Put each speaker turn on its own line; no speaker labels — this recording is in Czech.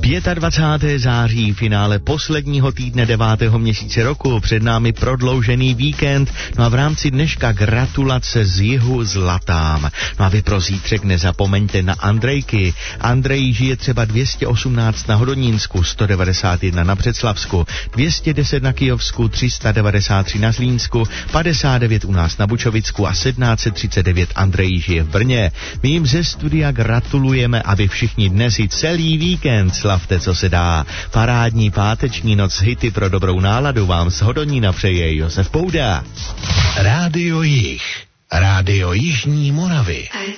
25. září, finále posledního týdne 9. měsíce roku, před námi prodloužený víkend, no a v rámci dneška gratulace z jihu Zlatám. No a vy pro zítřek nezapomeňte na Andrejky. Andrej žije třeba 218 na Hodonínsku, 191 na Břeclavsku, 210 na Kyjovsku, 393 na Zlínsku, 59 u nás na Bučovicku a 1739 Andrej žije v Brně. My jim ze studia gratulujeme a vy všichni dnes i celý víkend slavte, co se dá. Parádní páteční noc hity pro dobrou náladu vám z Hodonína přeje Josef Pouda.
Rádio Jih, Rádio Jižní Moravy.